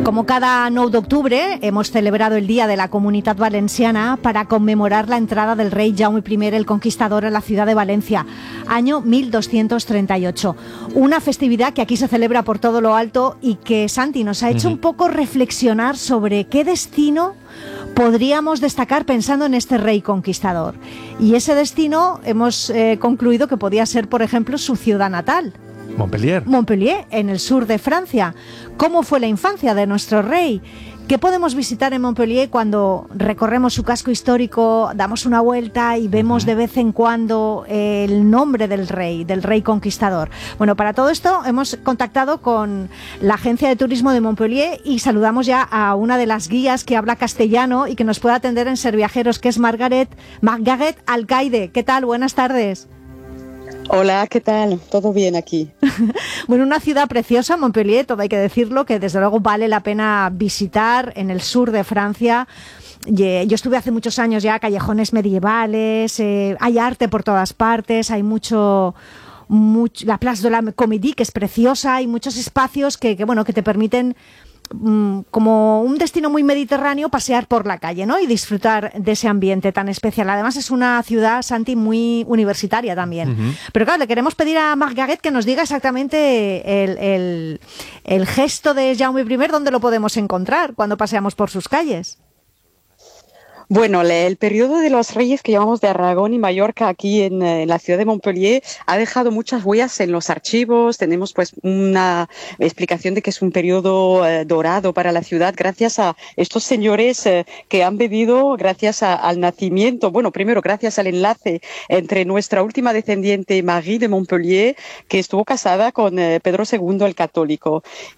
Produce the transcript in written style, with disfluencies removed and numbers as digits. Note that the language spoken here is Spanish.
Como cada 9 de octubre, hemos celebrado el Día de la Comunitat Valenciana para conmemorar la entrada del rey Jaume I el Conquistador en la ciudad de Valencia, año 1238. Una festividad que aquí se celebra por todo lo alto y que, Santi, nos ha hecho un poco reflexionar sobre qué destino podríamos destacar pensando en este rey conquistador. Y ese destino hemos concluido que podía ser, por ejemplo, su ciudad natal. Montpellier, en el sur de Francia. ¿Cómo fue la infancia de nuestro rey? ¿Qué podemos visitar en Montpellier cuando recorremos su casco histórico, damos una vuelta y vemos de vez en cuando el nombre del rey conquistador? Bueno, para todo esto hemos contactado con la Agencia de Turismo de Montpellier y saludamos ya a una de las guías que habla castellano y que nos puede atender en Serviajeros, que es Margaret Alcaide. ¿Qué tal? Buenas tardes. Hola, ¿qué tal? ¿Todo bien aquí? Bueno, una ciudad preciosa, Montpellier, todo hay que decirlo, que desde luego vale la pena visitar en el sur de Francia. Yo estuve hace muchos años ya, callejones medievales, hay arte por todas partes, hay mucho la Place de la Comédie, que es preciosa, hay muchos espacios que te permiten, como un destino muy mediterráneo, pasear por la calle, ¿no? Y disfrutar de ese ambiente tan especial. Además es una ciudad, Santi, muy universitaria también. Pero claro, le queremos pedir a Margaret que nos diga exactamente el gesto de Jaume I, ¿dónde lo podemos encontrar cuando paseamos por sus calles? Bueno, el periodo de los reyes que llamamos de Aragón y Mallorca aquí en la ciudad de Montpellier ha dejado muchas huellas en los archivos. Tenemos pues una explicación de que es un periodo dorado para la ciudad gracias a estos señores que han vivido gracias al nacimiento. Bueno, primero gracias al enlace entre nuestra última descendiente Marie de Montpellier, que estuvo casada con Pedro II el Católico.